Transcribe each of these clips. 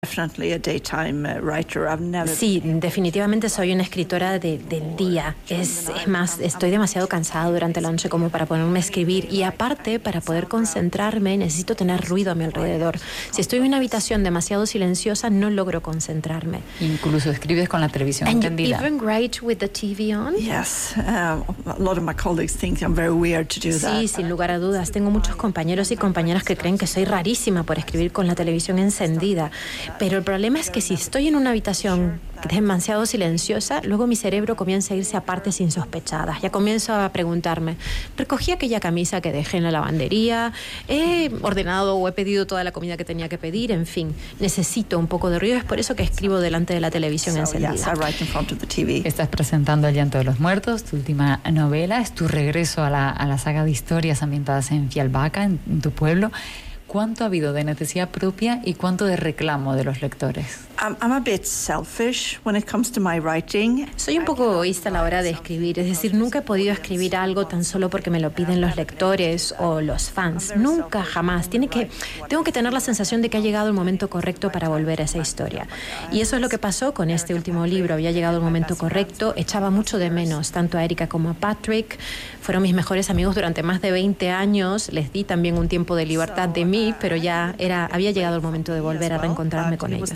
Sí, definitivamente soy una escritora del día. Es más, estoy demasiado cansada durante la noche como para ponerme a escribir. Y aparte, para poder concentrarme, necesito tener ruido a mi alrededor. Si estoy en una habitación demasiado silenciosa, no logro concentrarme. Incluso escribes con la televisión encendida. And you even write with the TV on? Yes, a lot of my colleagues think I'm very weird to do that. Sí, sin lugar a dudas. Tengo muchos compañeros y compañeras que creen que soy rarísima por escribir con la televisión encendida. Pero el problema es que si estoy en una habitación demasiado silenciosa, luego mi cerebro comienza a irse a partes insospechadas. Ya comienzo a preguntarme, ¿recogí aquella camisa que dejé en la lavandería? ¿He ordenado o he pedido toda la comida que tenía que pedir? En fin, necesito un poco de ruido. Es por eso que escribo delante de la televisión encendida. Yes, I write in front of the TV. Estás presentando El llanto de los muertos, tu última novela. Es tu regreso a la saga de historias ambientadas en Fjällbacka, en tu pueblo. ¿Cuánto ha habido de necesidad propia y cuánto de reclamo de los lectores? I'm a bit selfish when it comes to my writing. Soy un poco egoísta a la hora de escribir, es decir, nunca he podido escribir algo tan solo porque me lo piden los lectores o los fans. Nunca, jamás. Tengo que tener la sensación de que ha llegado el momento correcto para volver a esa historia. Y eso es lo que pasó con este último libro. Había llegado el momento correcto, echaba mucho de menos tanto a Erika como a Patrick. Fueron mis mejores amigos durante más de 20 años. Les di también un tiempo de libertad de mí, pero ya había llegado el momento de volver a reencontrarme con ellos.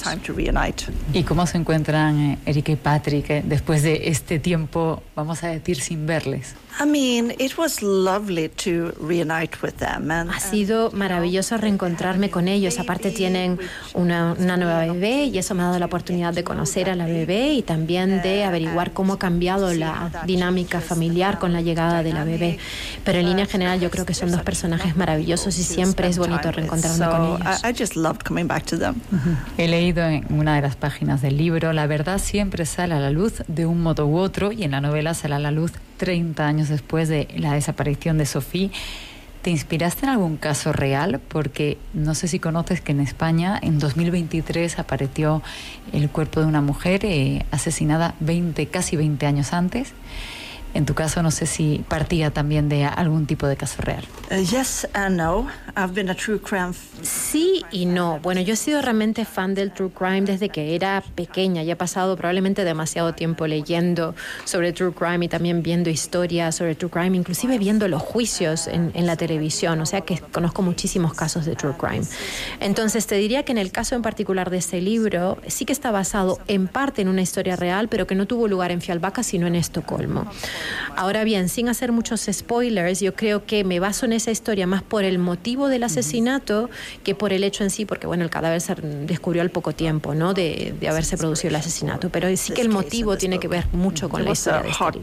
¿Y cómo se encuentran Erika y Patrick después de este tiempo, vamos a decir, sin verles? I mean, it was lovely to reunite with them. Ha sido maravilloso reencontrarme con ellos. Aparte tienen una nueva bebé y eso me ha dado la oportunidad de conocer a la bebé y también de averiguar cómo ha cambiado la dinámica familiar con la llegada de la bebé. Pero en línea general yo creo que son dos personajes maravillosos y siempre es bonito reencontrarme con ellos. I just loved coming back to them. He leído en una de las páginas del libro, la verdad siempre sale a la luz de un modo u otro, y en la novela sale a la luz 30 años después de la desaparición de Sophie. ¿Te inspiraste en algún caso real? Porque no sé si conoces que en España en 2023 apareció el cuerpo de una mujer asesinada casi 20 años antes. En tu caso, no sé si partía también de algún tipo de caso real. Yes and no. I've been a true crime. Sí y no. Bueno, yo he sido realmente fan del true crime desde que era pequeña. Ya he pasado probablemente demasiado tiempo leyendo sobre true crime y también viendo historias sobre true crime, inclusive viendo los juicios en la televisión. O sea que conozco muchísimos casos de true crime. Entonces te diría que en el caso en particular de este libro sí que está basado en parte en una historia real, pero que no tuvo lugar en Fjällbacka, sino en Estocolmo. Ahora bien, sin hacer muchos spoilers, yo creo que me baso en esa historia más por el motivo del asesinato que por el hecho en sí, porque bueno, el cadáver se descubrió al poco tiempo, ¿no?, de haberse producido el asesinato, pero sí que el motivo tiene que ver mucho con la historia de este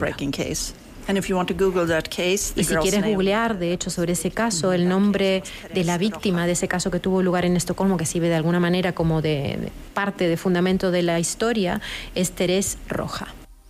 libro. Y si quieres googlear, de hecho, sobre ese caso, el nombre de la víctima de ese caso que tuvo lugar en Estocolmo, que sirve de alguna manera como de parte, de fundamento de la historia, es Teresa Roja.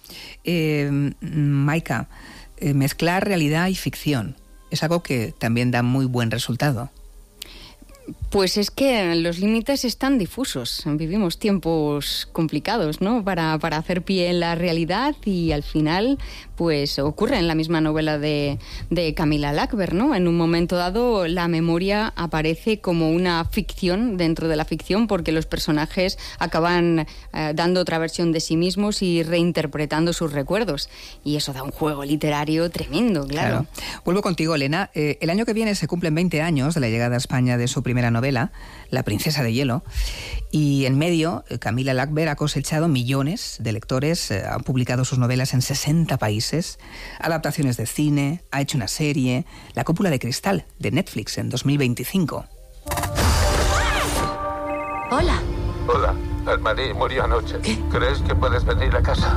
Maika, mezclar realidad y ficción es algo que también da muy buen resultado. Pues es que los límites están difusos. Vivimos tiempos complicados, ¿no?, para hacer pie en la realidad, y al final pues ocurre en la misma novela de Camilla Läckberg, ¿no? En un momento dado la memoria aparece como una ficción dentro de la ficción, porque los personajes acaban dando otra versión de sí mismos y reinterpretando sus recuerdos, y eso da un juego literario tremendo, claro. Vuelvo contigo, Elena. El año que viene se cumplen 20 años de la llegada a España de su primera novela, La princesa de hielo, y en medio Camilla Läckberg ha cosechado millones de lectores, ha publicado sus novelas en 60 países, adaptaciones de cine, ha hecho una serie, La cúpula de cristal, de Netflix, en 2025. Hola. Hola, Almarí murió anoche. ¿Qué? ¿Crees que puedes venir a casa?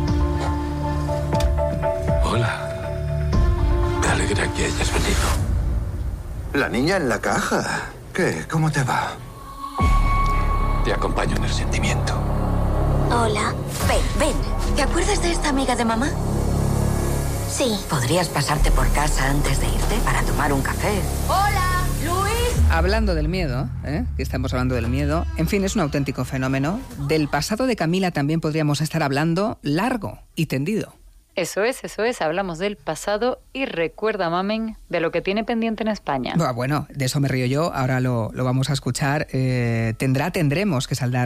Hola. Me alegra que hayas venido. La niña en la caja. ¿Qué? ¿Cómo te va? Te acompaño en el sentimiento. Hola. Ven. ¿Te acuerdas de esta amiga de mamá? Sí. ¿Podrías pasarte por casa antes de irte para tomar un café? ¡Hola, Luis! Hablando del miedo, que estamos hablando del miedo, en fin, es un auténtico fenómeno. Del pasado de Camila también podríamos estar hablando largo y tendido. Eso es, hablamos del pasado y recuerda, Mamen, de lo que tiene pendiente en España. Bueno, de eso me río yo, ahora lo vamos a escuchar. Tendremos que saldar